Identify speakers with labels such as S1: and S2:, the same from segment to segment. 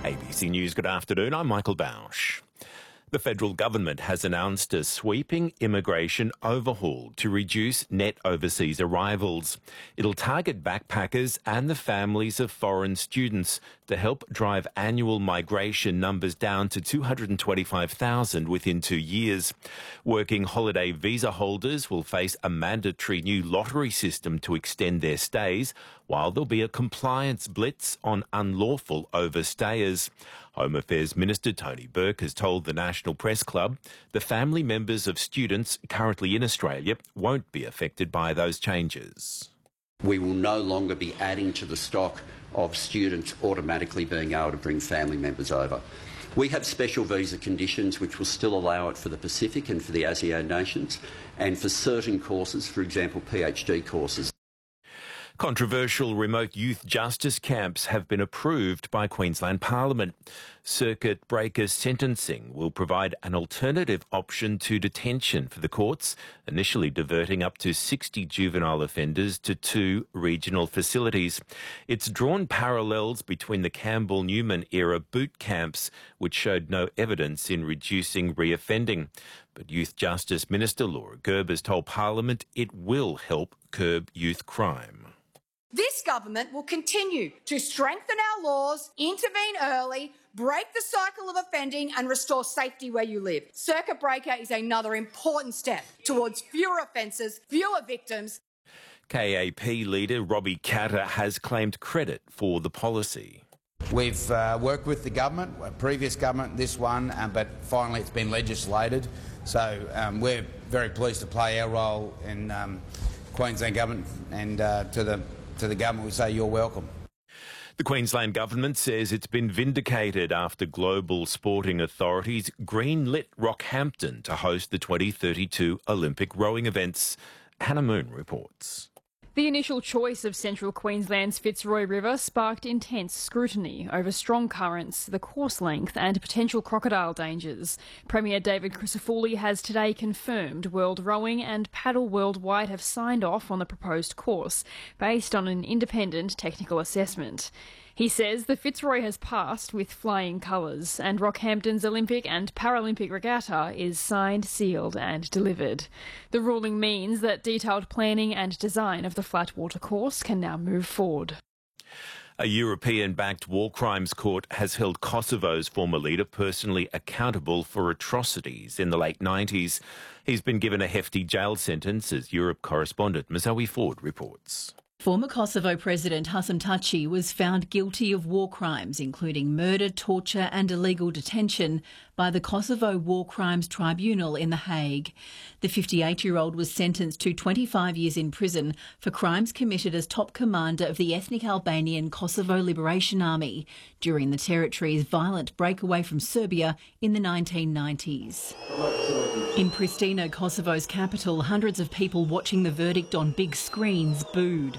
S1: ABC News, good afternoon. I'm Michael Bausch. The federal government has announced a sweeping immigration overhaul to reduce net overseas arrivals. It'll target backpackers and the families of foreign students to help drive annual migration numbers down to 225,000 within 2 years. Working holiday visa holders will face a mandatory new lottery system to extend their stays, while there'll be a compliance blitz on unlawful overstayers. Home Affairs Minister Tony Burke has told the National Press Club the family members of students currently in Australia won't be affected by those changes.
S2: We will no longer be adding to the stock of students automatically being able to bring family members over. We have special visa conditions which will still allow it for the Pacific and for the ASEAN nations, and for certain courses, for example PhD courses.
S1: Controversial remote youth justice camps have been approved by Queensland Parliament. Circuit breaker sentencing will provide an alternative option to detention for the courts, initially diverting up to 60 juvenile offenders to 2 regional facilities. It's drawn parallels between the Campbell-Newman era boot camps, which showed no evidence in reducing reoffending. But Youth Justice Minister Laura Gerbers told Parliament it will help curb youth crime.
S3: This government will continue to strengthen our laws, intervene early, break the cycle of offending and restore safety where you live. Circuit breaker is another important step towards fewer offences, fewer victims.
S1: KAP leader Robbie Katter has claimed credit for the policy.
S4: We've worked with the government, previous government, this one, but finally it's been legislated. So we're very pleased to play our role in Queensland government, and to the government we say you're welcome.
S1: The Queensland government says it's been vindicated after global sporting authorities greenlit Rockhampton to host the 2032 Olympic rowing events. Hannah Moon reports.
S5: The initial choice of Central Queensland's Fitzroy River sparked intense scrutiny over strong currents, the course length and potential crocodile dangers. Premier David Crisafulli has today confirmed World Rowing and Paddle Worldwide have signed off on the proposed course, based on an independent technical assessment. He says the Fitzroy has passed with flying colours, and Rockhampton's Olympic and Paralympic regatta is signed, sealed and delivered. The ruling means that detailed planning and design of the flat water course can now move forward.
S1: A European-backed war crimes court has held Kosovo's former leader personally accountable for atrocities in the late 90s. He's been given a hefty jail sentence, as Europe correspondent Mazoe Ford reports.
S6: Former Kosovo President Hasan Taci was found guilty of war crimes, including murder, torture and illegal detention, by the Kosovo War Crimes Tribunal in The Hague. The 58-year-old was sentenced to 25 years in prison for crimes committed as top commander of the ethnic Albanian Kosovo Liberation Army during the territory's violent breakaway from Serbia in the 1990s. In Pristina, Kosovo's capital, hundreds of people watching the verdict on big screens booed.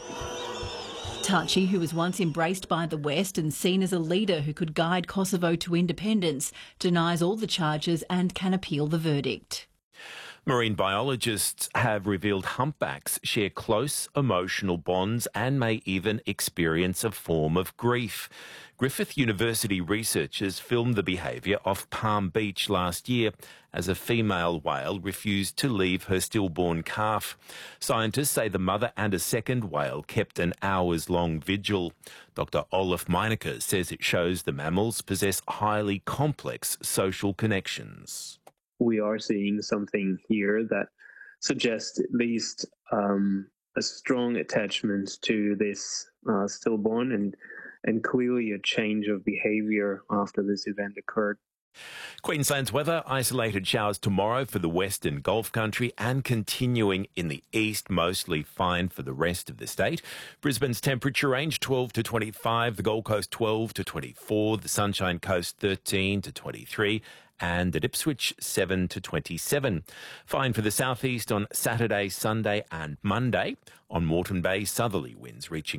S6: Taci, who was once embraced by the West and seen as a leader who could guide Kosovo to independence, denies all the charges and can appeal the verdict.
S1: Marine biologists have revealed humpbacks share close emotional bonds and may even experience a form of grief. Griffith University researchers filmed the behaviour off Palm Beach last year as a female whale refused to leave her stillborn calf. Scientists say the mother and a second whale kept an hours-long vigil. Dr. Olaf Meinecke says it shows the mammals possess highly complex social connections.
S7: We are seeing something here that suggests at least a strong attachment to this stillborn and clearly a change of behaviour after this event occurred.
S1: Queensland's weather, isolated showers tomorrow for the western Gulf country and continuing in the east, mostly fine for the rest of the state. Brisbane's temperature range 12 to 25, the Gold Coast 12 to 24, the Sunshine Coast 13 to 23 and at Ipswich 7 to 27. Fine for the southeast on Saturday, Sunday and Monday. On Moreton Bay, southerly winds reaching